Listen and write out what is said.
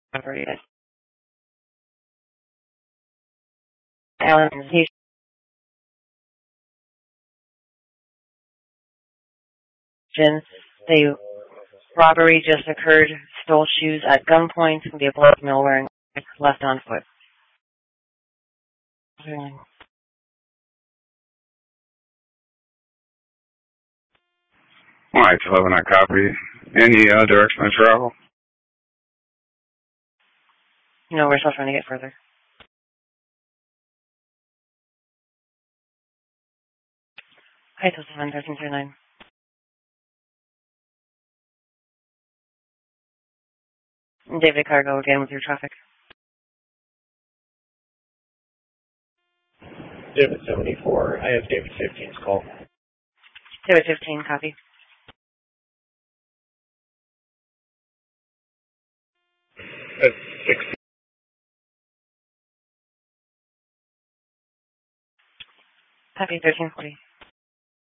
operated. Allen Station. The robbery just occurred. Stole shoes at gunpoint. The black male wearing left on foot. Alright, 11, I copy. Any direction of travel? No, we're still trying to get further. Hi, 7, 1339. David Cargo again with your traffic. David 74. I have David 15's call. David 15, copy. That's 6. Copy 1340.